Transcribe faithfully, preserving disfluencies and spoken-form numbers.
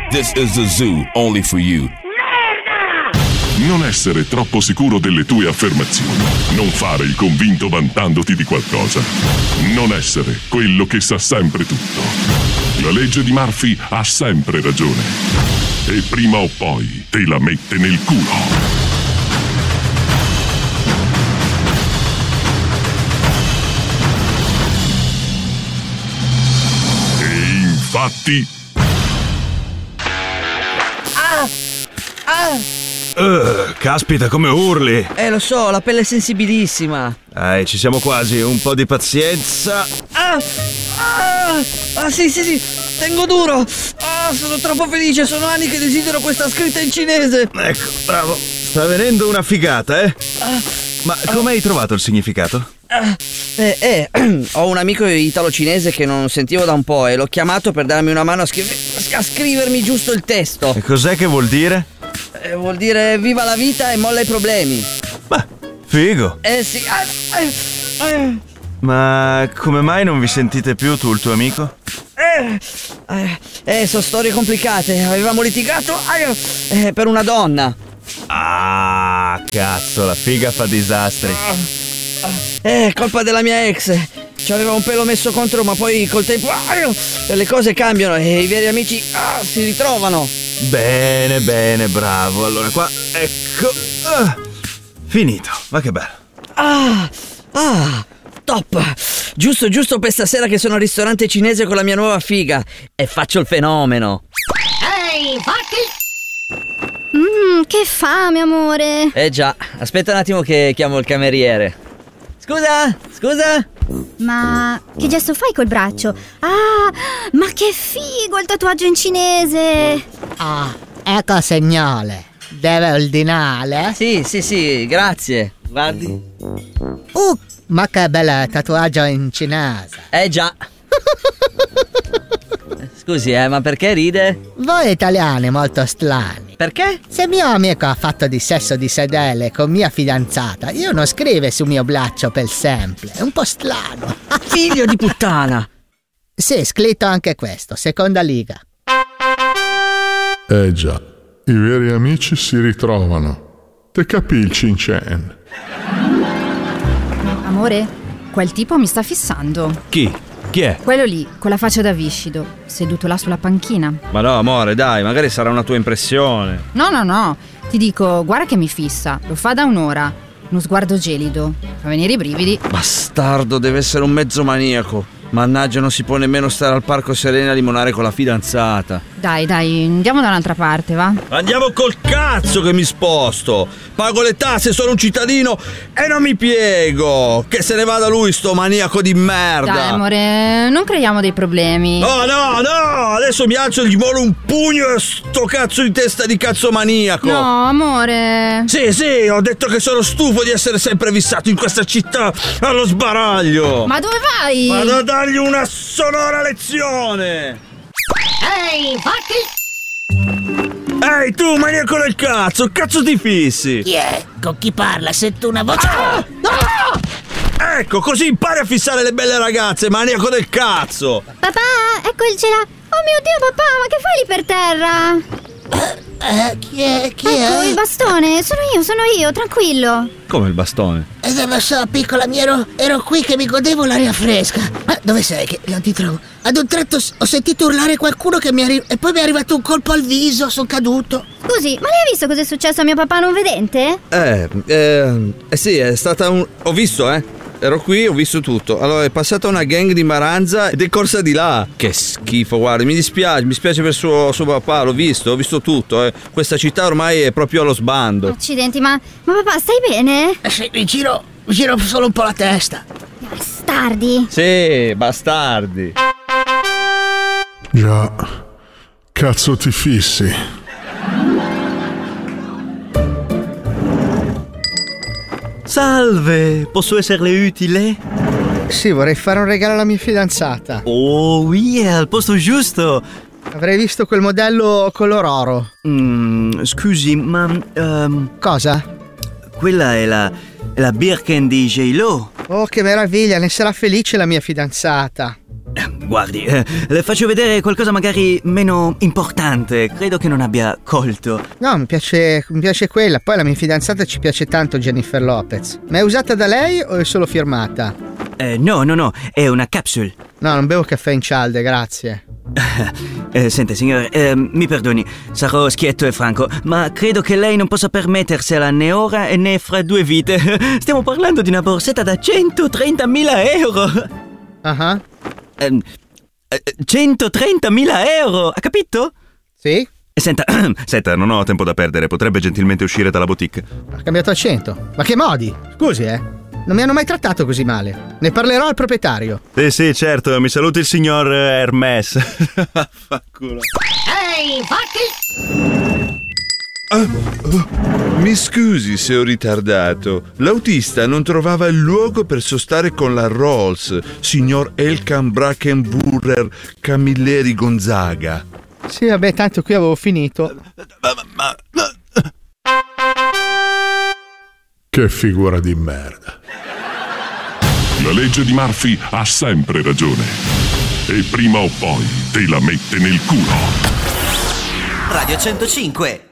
This is the zoo, only for you. Non essere troppo sicuro delle tue affermazioni. Non fare il convinto vantandoti di qualcosa. Non essere quello che sa sempre tutto. La legge di Murphy ha sempre ragione. E prima o poi te la mette nel culo. E infatti... Ah! Ah! Uh, caspita, come urli! Eh, lo so, la pelle è sensibilissima. Dai, ci siamo quasi, un po' di pazienza. Ah! Ah! Ah, sì, sì, sì, tengo duro. Ah, sono troppo felice, sono anni che desidero questa scritta in cinese. Ecco, bravo. Sta venendo una figata, eh? Ah, Ma come hai trovato il significato? ah, eh, eh, ho un amico italo-cinese che non sentivo da un po' e l'ho chiamato per darmi una mano a, scriver- a scrivermi giusto il testo. E cos'è che vuol dire? Eh, vuol dire viva la vita e molla i problemi. Beh, figo. Eh sì. Ah, eh, eh. Ma come mai non vi sentite più tu e il tuo amico? Eh, eh, eh, sono storie complicate. Avevamo litigato eh, eh, per una donna. Ah, cazzo, la figa fa disastri. Eh, colpa della mia ex. Ci aveva un pelo messo contro, ma poi col tempo ah, le cose cambiano e i veri amici ah, si ritrovano. Bene, bene, bravo. Allora qua, ecco. Ah, finito, ma che bello. Ah, ah, top. Giusto, giusto per stasera che sono al ristorante cinese con la mia nuova figa e faccio il fenomeno. Ehi, fatti! Mmm, che fame, amore. Eh già, aspetta un attimo che chiamo il cameriere. Scusa, scusa. Ma che gesto fai col braccio? Ah, ma che figo il tatuaggio in cinese. Ah, ecco segnale. Deve ordinare? Sì, sì, sì, grazie. Guardi. Uh, ma che bel tatuaggio in cinese. Eh già. Scusi, eh, ma perché ride? Voi italiani molto strani. Perché? Se mio amico ha fatto di sesso di sedele con mia fidanzata, io non scrive sul mio braccio per sempre. È un po' strano. Figlio di puttana. Sì, scritto anche questo, seconda liga. Eh già, i veri amici si ritrovano. Te capisci, Cin-Cen? Amore, quel tipo mi sta fissando. Chi? Chi è? Quello lì, con la faccia da viscido, seduto là sulla panchina. Ma no, amore, dai, magari sarà una tua impressione. No, no, no, ti dico, guarda che mi fissa, lo fa da un'ora. Uno sguardo gelido, fa venire i brividi. Bastardo, deve essere un mezzo maniaco. Mannaggia, non si può nemmeno stare al Parco Serena a limonare con la fidanzata. Dai, dai, andiamo da un'altra parte, va? Andiamo col cazzo che mi sposto. Pago le tasse, sono un cittadino e non mi piego. Che se ne vada lui, sto maniaco di merda. Dai, amore, non creiamo dei problemi. No, no, no, adesso mi alzo e gli volo un pugno a sto cazzo di testa di cazzo maniaco. No, amore. Sì, sì, ho detto che sono stufo di essere sempre fissato in questa città allo sbaraglio. Ma dove vai? Vado a dargli una sonora lezione. Ehi, fatti! Ehi, tu, maniaco del cazzo, cazzo ti fissi? Chi è? Con chi parla? Sento una voce. Ah! Ah! Ecco, così impari a fissare le belle ragazze, maniaco del cazzo. Papà, ecco il gelato. Oh mio Dio, papà, ma che fai lì per terra? Eh, chi è? Chi Ecco è? il bastone, sono io, sono io, tranquillo. Come il bastone? Eh, lo so, piccola mia, ero, ero qui che mi godevo l'aria fresca. Ma dove sei? Che non ti trovo. Ad un tratto s- ho sentito urlare qualcuno che mi arri- e poi mi è arrivato un colpo al viso, sono caduto. Scusi, ma lei ha visto cosa è successo a mio papà non vedente? Eh, eh, eh sì, è stata un... Ho visto, eh. Ero qui, ho visto tutto. Allora è passata una gang di Maranza ed è corsa di là. Che schifo, guarda, mi dispiace, mi spiace per suo, suo papà, l'ho visto, ho visto tutto, eh. Questa città ormai è proprio allo sbando. Accidenti, ma, ma papà, stai bene? Eh sì, mi giro, mi giro solo un po' la testa. Bastardi. Sì, bastardi. Già, cazzo ti fissi. Salve, posso esserle utile? Sì, vorrei fare un regalo alla mia fidanzata. Oh, oui, è al posto giusto. Avrei visto quel modello color oro. Mm, scusi, ma... ehm, Cosa? quella è la... è la Birken di J-Lo. Oh, che meraviglia, ne sarà felice la mia fidanzata. Guardi, eh, le faccio vedere qualcosa magari meno importante. Credo che non abbia colto. No, mi piace, mi piace quella. Poi la mia fidanzata ci piace tanto, Jennifer Lopez. Ma è usata da lei o è solo firmata? Eh, no, no, no, è una capsule. No, non bevo caffè in cialde, grazie. Eh, sente, signore, eh, mi perdoni, sarò schietto e franco, ma credo che lei non possa permettersela né ora né fra due vite. Stiamo parlando di una borsetta da centotrentamila euro. Ah. Uh-huh. Eh, centotrentamila euro, ha capito? Sì. Senta, senta, non ho tempo da perdere, potrebbe gentilmente uscire dalla boutique. Ha cambiato accento. Ma che modi? Scusi, eh. Non mi hanno mai trattato così male. Ne parlerò al proprietario. Sì, sì, certo, mi saluti il signor Hermes. Vaffanculo. Ehi, fatti! Ah, oh, mi scusi se ho ritardato. L'autista non trovava il luogo per sostare con la Rolls, signor Elkan Brackenburger Camilleri Gonzaga. Sì, vabbè, tanto qui avevo finito. Che figura di merda. La legge di Murphy ha sempre ragione. E prima o poi te la mette nel culo. Radio centocinque